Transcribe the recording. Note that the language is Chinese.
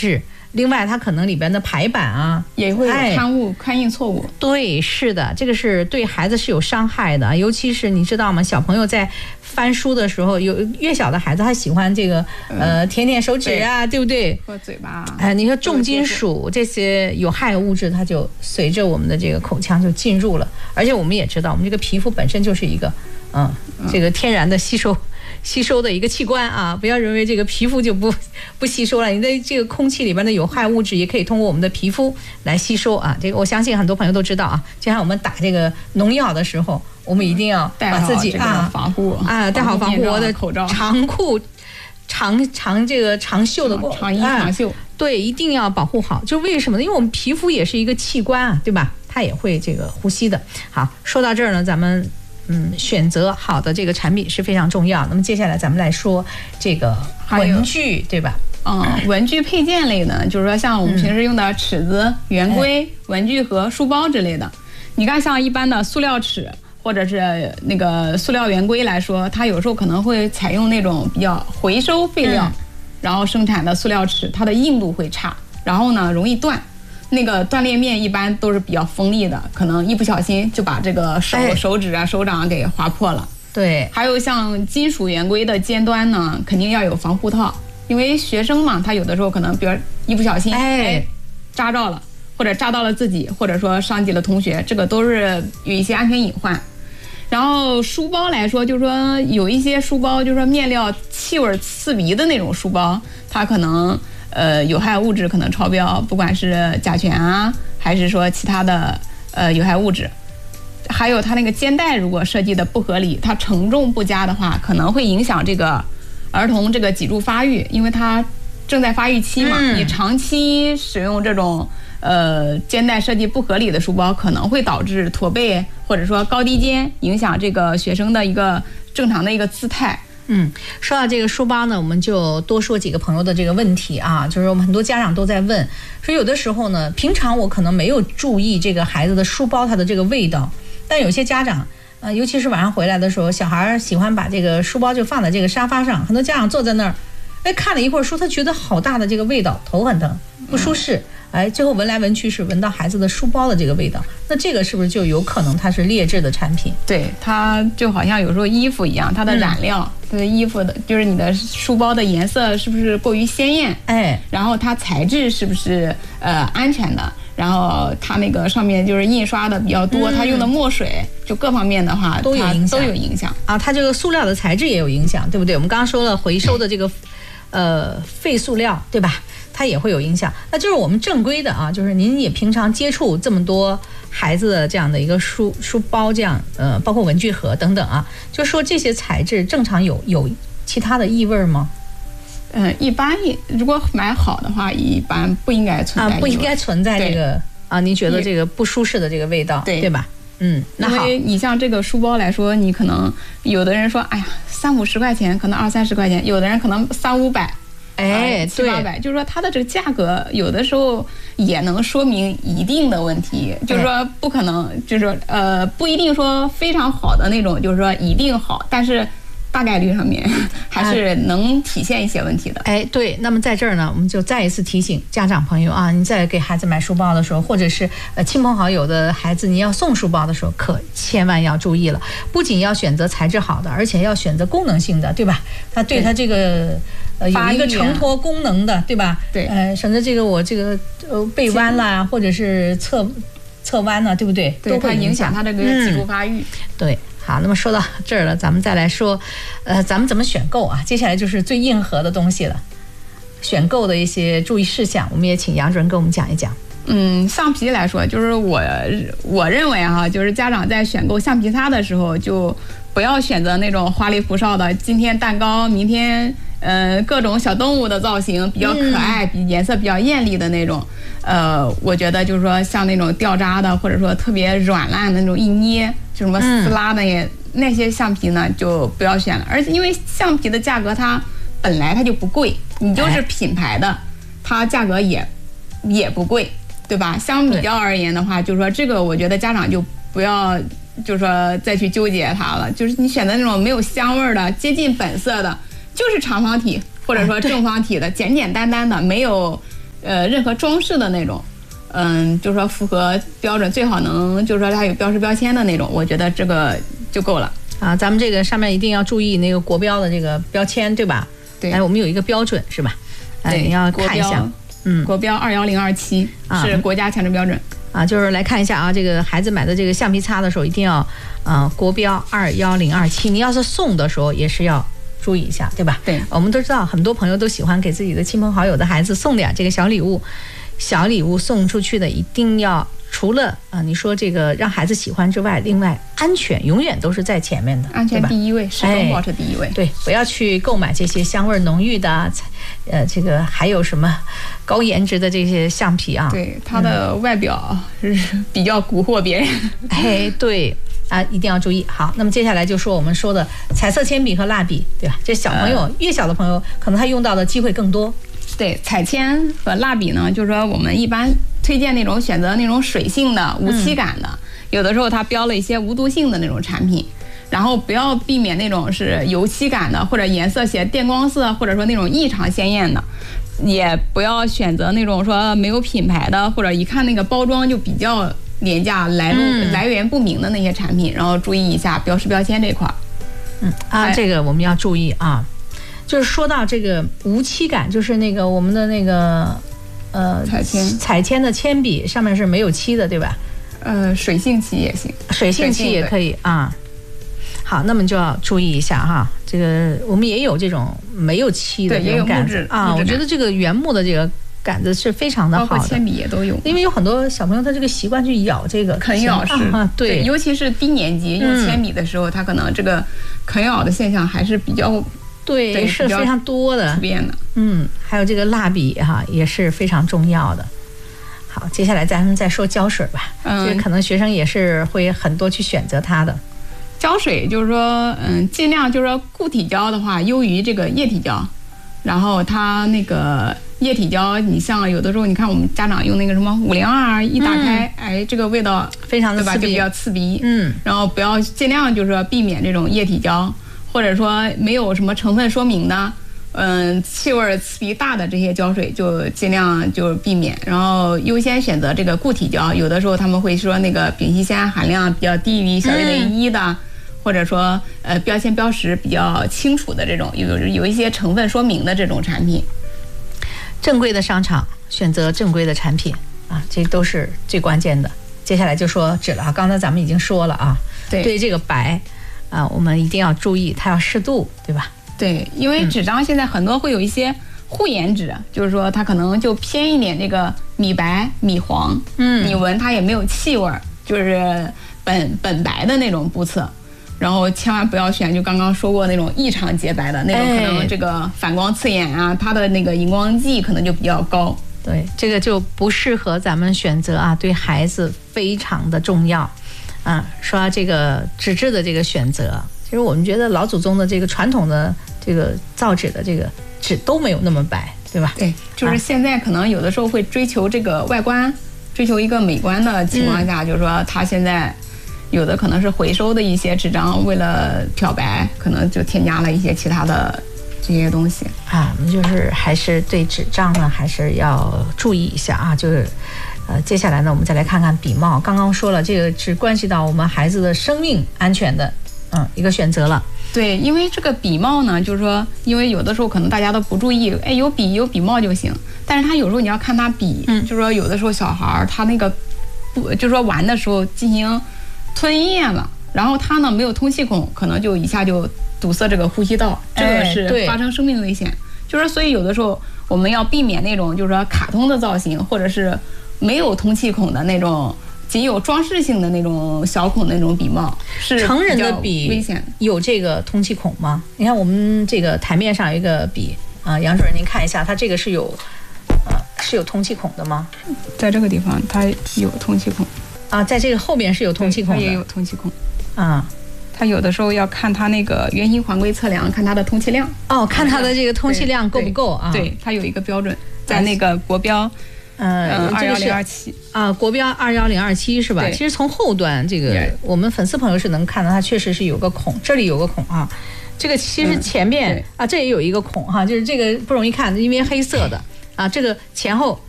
质。另外，它可能里边的排版啊也会有刊印错误。 对，是的，这个是对孩子是有伤害的，尤其是你知道吗？小朋友在翻书的时候，有越小的孩子他喜欢这个舔舔手指啊，对不对？ 和嘴巴。 你说重金属这些有害物质，它就随着我们的这个口腔就进入了，而且我们也知道，我们这个皮肤本身就是一个这个天然的吸收的一个器官啊，不要认为这个皮肤就不吸收了，你的这个空气里边的有害物质也可以通过我们的皮肤来吸收啊。这个我相信很多朋友都知道啊。就像我们打这个农药的时候，我们一定要把自己防护戴好防护我的口罩、 长裤、长袖的长衣长袖， 对，一定要保护好。就为什么呢？因为我们皮肤也是一个器官啊，对吧？它也会这个呼吸的。好，说到这儿呢，咱们。选择好的这个产品是非常重要。那么接下来咱们来说这个文具，对吧？ 文具配件类呢，就是说像我们平时用的尺子、圆规、文具盒、书包之类的。你看，像一般的塑料尺或者是那个塑料圆规来说，它有时候可能会采用那种比较回收废料，然后生产的塑料尺，它的硬度会差，然后呢容易断。那个断裂面一般都是比较锋利的，可能一不小心就把这个手指啊、手掌给划破了。 对， 还有像金属圆规的尖端呢，肯定要有防护套，因为学生嘛，他有的时候可能比如一不小心扎着了，或者扎到了自己，或者说伤及了同学，这个都是有一些安全隐患。然后书包来说，就是说有一些书包，就是说面料气味刺鼻的那种书包，它可能有害物质可能超标，不管是甲醛啊，还是说其他的有害物质。还有它那个肩带如果设计的不合理，它承重不佳的话，可能会影响这个儿童这个脊柱发育，因为它正在发育期嘛，你长期使用这种肩带设计不合理的书包，可能会导致驼背或者说高低肩，影响这个学生的一个正常的一个姿态。 说到这个书包呢，我们就多说几个朋友的这个问题啊，就是我们很多家长都在问，说有的时候呢，平常我可能没有注意这个孩子的书包它的这个味道，但有些家长尤其是晚上回来的时候，小孩喜欢把这个书包就放在这个沙发上，很多家长坐在那儿，看了一会儿书，他觉得好大的这个味道，头很疼，不舒适。最后闻来闻去是闻到孩子的书包的这个味道，那这个是不是就有可能它是劣质的产品？ 对，它就好像有时候衣服一样，它的染料，它的衣服的就是你的书包的颜色是不是过于鲜艳？然后它材质是不是安全的？然后它那个上面就是印刷的比较多，它用的墨水，就各方面的话都有影响啊。它这个塑料的材质也有影响，对不对？我们刚刚说了回收的这个废塑料，对吧？它也会有影响。那就是我们正规的啊，就是您也平常接触这么多孩子的这样的一个书包，这样包括文具盒等等啊，就说这些材质正常有其他的异味吗？ 一般如果买好的话，一般不应该存在不应该存在这个您觉得这个不舒适的这个味道，对吧？那好， 因为你像这个书包来说，你可能有的人说，哎呀，30-50块钱，可能20-30块钱，有的人可能300-500。700-800，就是说它的这个价格有的时候也能说明一定的问题，就是说不可能，就是不一定说非常好的那种，就是说一定好，但是大概率上面还是能体现一些问题的。 对，那么在这儿呢，我们就再一次提醒家长朋友啊，你在给孩子买书包的时候，或者是亲朋好友的孩子你要送书包的时候，可千万要注意了，不仅要选择材质好的，而且要选择功能性的，对吧？它对它这个有一个承托功能的，对吧？ 对， 省得这个我这个背弯啦，或者是侧弯呢，对不对？ 对，都会影响它这个脊柱发育。 对。好，那么说到这儿了，咱们再来说，咱们怎么选购啊？接下来就是最硬核的东西了，选购的一些注意事项，我们也请杨主任给我们讲一讲。 橡皮来说，就是我认为哈，就是家长在选购橡皮擦的时候，就不要选择那种花里胡哨的，今天蛋糕，明天各种小动物的造型，比较可爱，颜色比较艳丽的那种。我觉得就是说像那种掉渣的，或者说特别软烂的那种一捏就什么撕拉的那些橡皮呢，就不要选了。而且因为橡皮的价格它本来它就不贵，你就是品牌的，它价格也不贵，对吧？相比较而言的话，就是说这个我觉得家长就不要就是说再去纠结它了，就是你选择那种没有香味的、接近本色的，就是长方体或者说正方体的，简简单单的，没有任何装饰的那种，就是说符合标准，最好能就是说它有标识标签的那种，我觉得这个就够了。 啊，咱们这个上面一定要注意那个国标的这个标签，对吧？ 对， 我们有一个标准是吧？你要看一下， 国标21027是国家强制标准。 就是来看一下啊，这个孩子买的这个橡皮擦的时候，一定要国标21027。你要是送的时候，也是要注意一下，对吧？ 对， 我们都知道，很多朋友都喜欢给自己的亲朋好友的孩子送点这个小礼物。小礼物送出去的一定要除了你说这个让孩子喜欢之外，另外安全永远都是在前面的， 安全第一位，始终保持第一位。 对，不要去购买这些香味浓郁的，这个还有什么高颜值的这些橡皮啊？ 对，它的外表是比较蛊惑别人。 对。一定要注意。好，那么接下来就说我们说的彩色铅笔和蜡笔，对吧？这小朋友越小的朋友，可能他用到的机会更多。 对，彩铅和蜡笔呢，就是说我们一般推荐那种选择那种水性的、无漆感的，有的时候它标了一些无毒性的那种产品，然后不要避免那种是油漆感的，或者颜色写电光色，或者说那种异常鲜艳的，也不要选择那种说没有品牌的，或者一看那个包装就比较廉价、来源不明的那些产品，然后注意一下标识标签这块。 这个我们要注意啊。就是说到这个无漆感，就是那个我们的那个彩铅的铅笔上面是没有漆的，对吧？ 水性漆也行， 水性漆也可以啊。好，那么就要注意一下哈。这个我们也有这种没有漆的这种杆子啊。我觉得这个原木的这个杆子是非常的好的， 包括铅笔也都有。 因为有很多小朋友他这个习惯去咬这个啃咬式， 对， 尤其是低年级用铅笔的时候，他可能这个啃咬的现象还是比较。 对，是非常多的， 普遍的。 还有这个蜡笔哈，也是非常重要的。好，接下来咱们再说胶水吧。这可能学生也是会很多去选择它的。 胶水就是说，尽量就是说固体胶的话优于这个液体胶。然后它那个液体胶，你像有的时候你看我们家长用那个什么502一打开，这个味道非常的刺鼻， 就比较刺鼻。然后不要尽量就是说避免这种液体胶。或者说没有什么成分说明的，气味刺鼻大的这些胶水就尽量就避免，然后优先选择这个固体胶。有的时候他们会说那个丙烯酰胺含量比较低于小于等于1的，或者说标签标识比较清楚的这种，有一些成分说明的这种产品。 正规的商场选择正规的产品这都是最关键的。接下来就说纸了刚才咱们已经说了对这个白。我们一定要注意，它要适度，对吧？ 对，因为纸张现在很多会有一些护眼纸，就是说它可能就偏一点那个米白、米黄，你闻它也没有气味，就是本白的那种不测。然后千万不要选，就刚刚说过那种异常洁白的那种，可能这个反光刺眼它的那个荧光剂可能就比较高。 对，这个就不适合咱们选择对孩子非常的重要。说这个纸质的这个选择，其实我们觉得老祖宗的这个传统的这个造纸的这个纸都没有那么白，对吧？ 对，就是现在可能有的时候会追求这个外观，追求一个美观的情况下，就是说它现在有的可能是回收的一些纸张，为了漂白，可能就添加了一些其他的这些东西我们就是还是对纸张呢，还是要注意一下就是。接下来呢，我们再来看看笔帽。刚刚说了，这个只关系到我们孩子的生命安全的，一个选择了。 对，因为这个笔帽呢，就是说，因为有的时候可能大家都不注意，有笔帽就行。但是他有时候你要看他笔，就是说有的时候小孩他那个就是说玩的时候进行吞咽了，然后他呢没有通气孔，可能就一下就堵塞这个呼吸道，这个是发生生命危险。就是所以有的时候我们要避免那种就是说卡通的造型，或者是没有通气孔的那种，仅有装饰性的那种小孔的那种笔帽，是成人的笔危险。 有这个通气孔吗？你看我们这个台面上有一个笔杨主任您看一下，它这个是有通气孔的吗？ 在这个地方它有通气孔在这个后面是有通气孔的， 它也有通气孔它有的时候要看它那个圆形环规测量，看它的通气量看它的这个通气量够不够对，它有一个标准，在那个国标。 21027国标21027是吧？其实从后端这个我们粉丝朋友是能看到，它确实是有个孔，这里有个孔这个其实前面这也有一个孔就是这个不容易看，因为黑色的这个前后